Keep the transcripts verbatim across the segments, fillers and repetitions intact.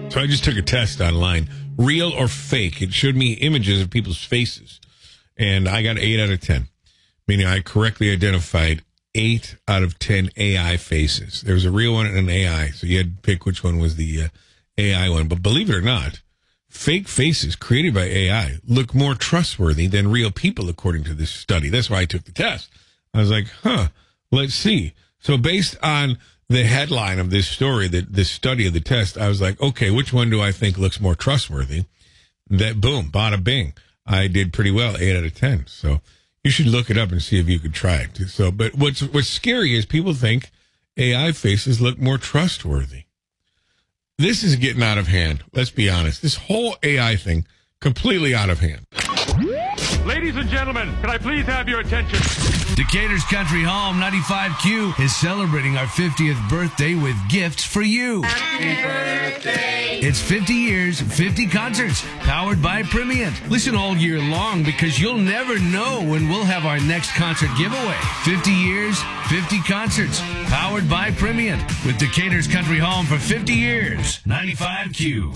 So I just took a test online, real or fake. It showed me images of people's faces, and I got eight out of ten, meaning I correctly identified eight out of ten A I faces. There was a real one and an A I, so you had to pick which one was the uh, A I one. But believe it or not, fake faces created by A I look more trustworthy than real people, according to this study. That's why I took the test. I was like, huh, let's see. So based on the headline of this story, that this study of the test, I was like, okay, which one do I think looks more trustworthy? That boom, bada bing. I did pretty well, eight out of ten. So you should look it up and see if you could try it. So, but what's what's scary is people think A I faces look more trustworthy. This is getting out of hand. Let's be honest. This whole A I thing, completely out of hand. Ladies and gentlemen, can I please have your attention? Decatur's Country Home ninety-five Q is celebrating our fiftieth birthday with gifts for you. Happy birthday! It's fifty years, fifty concerts, powered by Primient. Listen all year long because you'll never know when we'll have our next concert giveaway. fifty years, fifty concerts, powered by Primient. With Decatur's Country Home for fifty years. ninety-five Q.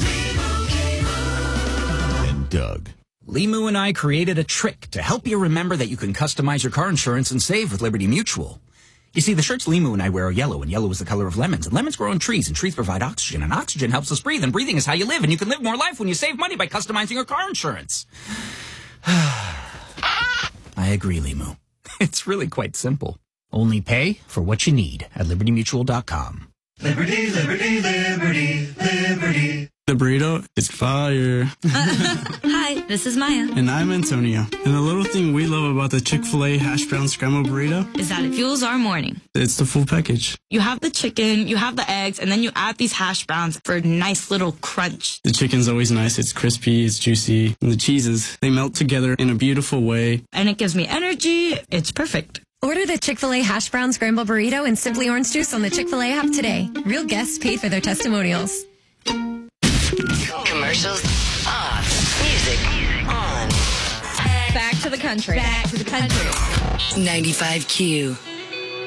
And Doug. Limu and I created a trick to help you remember that you can customize your car insurance and save with Liberty Mutual. You see, the shirts Limu and I wear are yellow, and yellow is the color of lemons. And lemons grow on trees, and trees provide oxygen, and oxygen helps us breathe, and breathing is how you live, and you can live more life when you save money by customizing your car insurance. I agree, Limu. It's really quite simple. Only pay for what you need at liberty mutual dot com. Liberty, liberty, liberty, liberty. The burrito is fire. Hi, this is Maya. And I'm Antonio. And the little thing we love about the Chick-fil-A hash brown scrambled burrito is that it fuels our morning. It's the full package. You have the chicken, you have the eggs, and then you add these hash browns for a nice little crunch. The chicken's always nice. It's crispy, it's juicy. And the cheeses, they melt together in a beautiful way. And it gives me energy. It's perfect. Order the Chick-fil-A hash brown scrambled burrito and Simply Orange Juice on the Chick-fil-A app today. Real guests paid for their testimonials. Commercials off. Music on. Back to the country. Back to the country. ninety-five Q.